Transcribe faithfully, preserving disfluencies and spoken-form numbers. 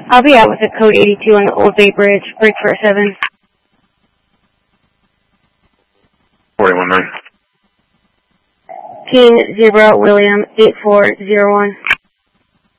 I'll be out with the code eighty-two on the Old Bay Bridge, break for a seven. forty-one nine. King, zebra, William, eight four zero one.